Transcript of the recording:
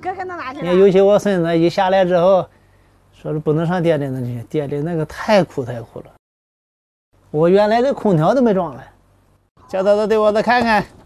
搁上到哪去了？ 尤其我孙子一下来之后，说是不能上店里那去，店里那个太苦了。我原来这空调都没装了，叫他对我再看看。